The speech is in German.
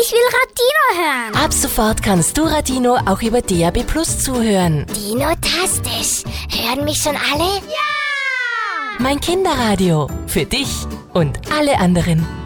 Ich will Radino hören. Ab sofort kannst du Radino auch über DAB+ zuhören. Dino-tastisch. Hören mich schon alle? Mein Kinderradio. Für dich und alle anderen.